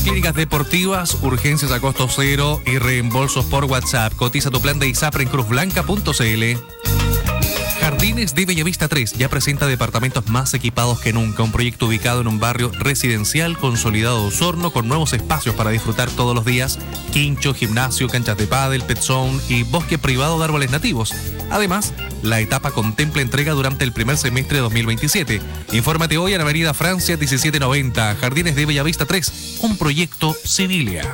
Clínicas deportivas, urgencias a costo cero y reembolsos por WhatsApp. Cotiza tu plan de ISAPRE en cruzblanca.cl. Jardines de Bellavista 3 ya presenta departamentos más equipados que nunca. Un proyecto ubicado en un barrio residencial consolidado de Osorno con nuevos espacios para disfrutar todos los días. Quincho, gimnasio, canchas de pádel, pet zone y bosque privado de árboles nativos. Además, la etapa contempla entrega durante el primer semestre de 2027. Infórmate hoy en Avenida Francia 1790. Jardines de Bellavista 3, un proyecto Civilia.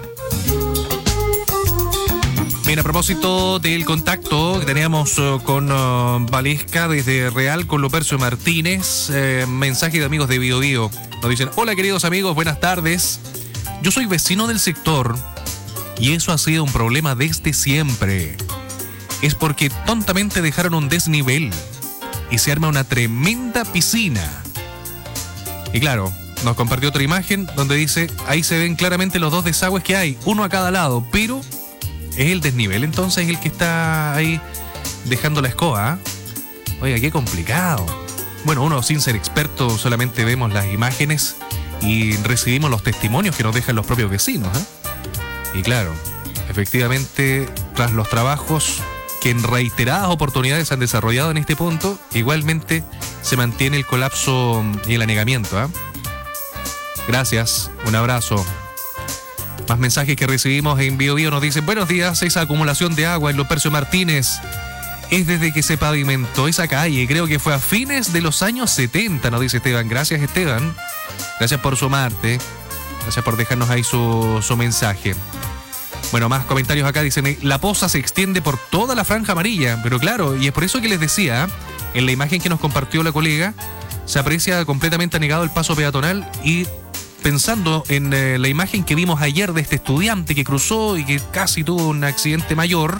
Bien, a propósito del contacto que teníamos con Valesca desde Real con Lupercio Martínez, mensaje de amigos de Bio Bio. Nos dicen: hola queridos amigos, buenas tardes. Yo soy vecino del sector y eso ha sido un problema desde siempre. Es porque tontamente dejaron un desnivel y se arma una tremenda piscina. Y claro, nos compartió otra imagen donde dice: ahí se ven claramente los dos desagües que hay, uno a cada lado, pero es el desnivel entonces el que está ahí dejando la escoba. Oiga, qué complicado. Bueno, uno sin ser experto solamente vemos las imágenes y recibimos los testimonios que nos dejan los propios vecinos, ¿eh? Y claro, efectivamente, tras los trabajos que en reiteradas oportunidades han desarrollado en este punto, igualmente se mantiene el colapso y el anegamiento, ¿eh? Gracias, un abrazo. Más mensajes que recibimos en Bio Bio nos dicen: buenos días, esa acumulación de agua en Lupercio Martínez es desde que se pavimentó esa calle, creo que fue a fines de los años 70, nos dice Esteban. Gracias, Esteban, gracias por sumarte, gracias por dejarnos ahí su mensaje. Bueno, más comentarios acá, dicen: la poza se extiende por toda la franja amarilla, pero claro, y es por eso que les decía, en la imagen que nos compartió la colega, se aprecia completamente anegado el paso peatonal. Y pensando en la imagen que vimos ayer de este estudiante que cruzó y que casi tuvo un accidente mayor,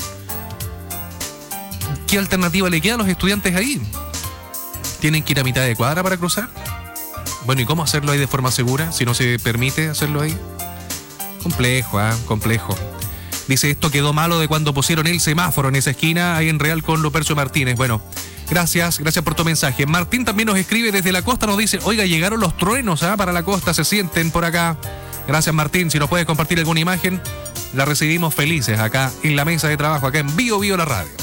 ¿qué alternativa le queda a los estudiantes ahí? ¿Tienen que ir a mitad de cuadra para cruzar? Bueno, ¿y cómo hacerlo ahí de forma segura si no se permite hacerlo ahí? Complejo, complejo. Dice: esto quedó malo de cuando pusieron el semáforo en esa esquina ahí en Real con Lupercio Martínez. Bueno, gracias por tu mensaje. Martín también nos escribe desde la costa, nos dice: oiga, llegaron los truenos para la costa, se sienten por acá. Gracias, Martín. Si nos puedes compartir alguna imagen, la recibimos felices acá en la mesa de trabajo, acá en Bio Bio la radio.